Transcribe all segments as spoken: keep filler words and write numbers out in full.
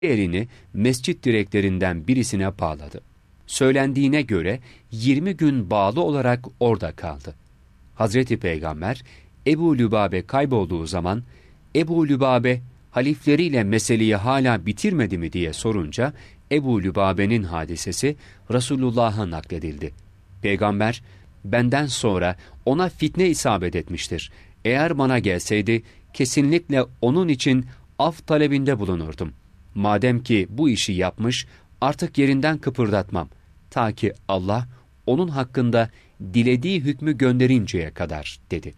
elini mescit direklerinden birisine bağladı. Söylendiğine göre yirmi gün bağlı olarak orada kaldı. Hazreti Peygamber Ebu Lübabe kaybolduğu zaman Ebu Lübabe halifleriyle meseleyi hala bitirmedi mi diye sorunca Ebu Lübabe'nin hadisesi Resulullah'a nakledildi. Peygamber, benden sonra ona fitne isabet etmiştir. Eğer bana gelseydi kesinlikle onun için af talebinde bulunurdum. Madem ki bu işi yapmış, artık yerinden kıpırdatmam. Ta ki Allah onun hakkında dilediği hükmü gönderinceye kadar dedi.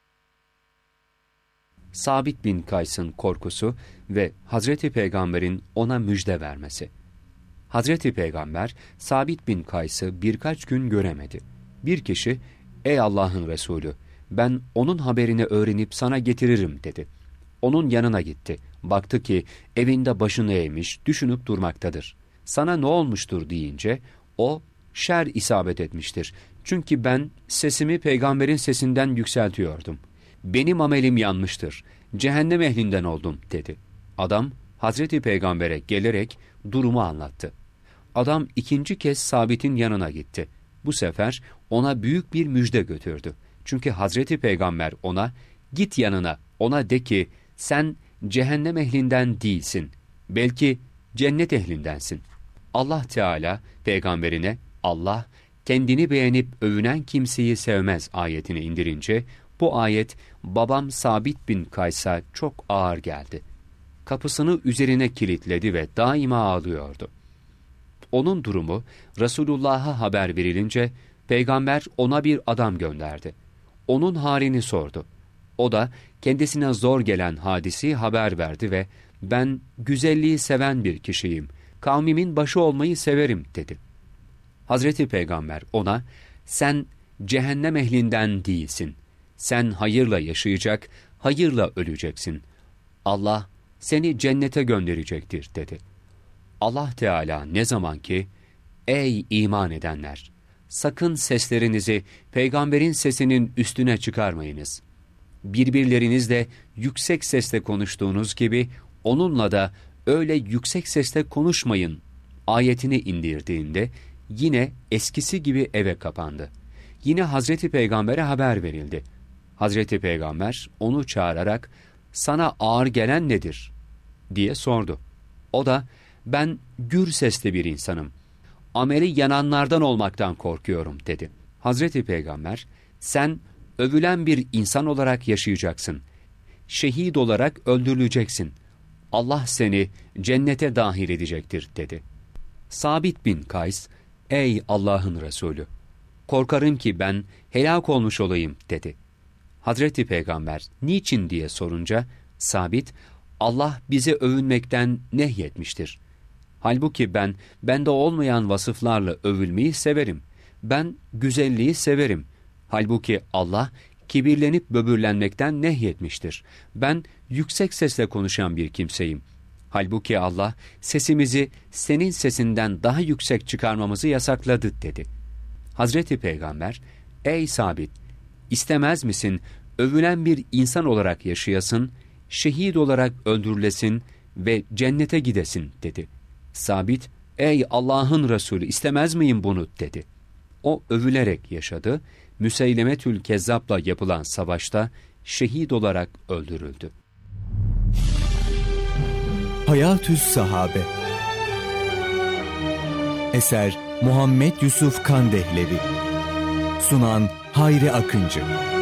Sabit bin Kays'ın korkusu ve Hazreti Peygamber'in ona müjde vermesi. Hazreti Peygamber, Sabit bin Kays'ı birkaç gün göremedi. Bir kişi, ''Ey Allah'ın Resulü, ben onun haberini öğrenip sana getiririm.'' dedi. Onun yanına gitti. Baktı ki evinde başını eğmiş, düşünüp durmaktadır. ''Sana ne olmuştur?'' deyince, o, ''Şer isabet etmiştir. Çünkü ben sesimi peygamberin sesinden yükseltiyordum. Benim amelim yanmıştır. Cehennem ehlinden oldum.'' dedi. Adam, Hazreti Peygamber'e gelerek durumu anlattı. Adam ikinci kez Sabit'in yanına gitti. Bu sefer ona büyük bir müjde götürdü. Çünkü Hazreti Peygamber ona, ''Git yanına, ona de ki, sen cehennem ehlinden değilsin. Belki cennet ehlindensin.'' Allah Teala peygamberine, Allah kendini beğenip övünen kimseyi sevmez ayetini indirince, bu ayet babam Sabit bin Kays'a çok ağır geldi. Kapısını üzerine kilitledi ve daima ağlıyordu. Onun durumu Resulullah'a haber verilince, peygamber ona bir adam gönderdi. Onun halini sordu. O da kendisine zor gelen hadisi haber verdi ve ben güzelliği seven bir kişiyim, kavmimin başı olmayı severim dedi. Hazreti Peygamber ona, sen cehennem ehlinden değilsin. Sen hayırla yaşayacak, hayırla öleceksin. Allah seni cennete gönderecektir dedi. Allah Teala ne zaman ki, ey iman edenler! Sakın seslerinizi peygamberin sesinin üstüne çıkarmayınız. Birbirlerinizle yüksek sesle konuştuğunuz gibi onunla da öyle yüksek sesle konuşmayın ayetini indirdiğinde yine eskisi gibi eve kapandı. Yine Hazreti Peygamber'e haber verildi. Hazreti Peygamber onu çağırarak sana ağır gelen nedir diye sordu. O da ben gür sesli bir insanım. Ameli yananlardan olmaktan korkuyorum dedi. Hazreti Peygamber sen övülen bir insan olarak yaşayacaksın. Şehit olarak öldürüleceksin. Allah seni cennete dahil edecektir dedi. Sabit bin Kays, ey Allah'ın Resulü! Korkarım ki ben helak olmuş olayım dedi. Hazreti Peygamber niçin diye sorunca, Sabit, Allah bize övünmekten nehyetmiştir. Halbuki ben, bende olmayan vasıflarla övülmeyi severim. Ben güzelliği severim. Halbuki Allah kibirlenip böbürlenmekten nehyetmiştir. Ben yüksek sesle konuşan bir kimseyim. Halbuki Allah sesimizi senin sesinden daha yüksek çıkarmamızı yasakladı dedi. Hazreti Peygamber, ey Sabit! İstemez misin övülen bir insan olarak yaşayasın, şehit olarak öldürülesin ve cennete gidesin dedi. Sabit, ey Allah'ın Resulü istemez miyim bunu dedi. O övülerek yaşadı, Müseylemetül Kezzab'la yapılan savaşta şehit olarak öldürüldü. Hayatü's Sahabe. Eser Muhammed Yusuf Kandehlevi. Sunan Hayri Akıncı.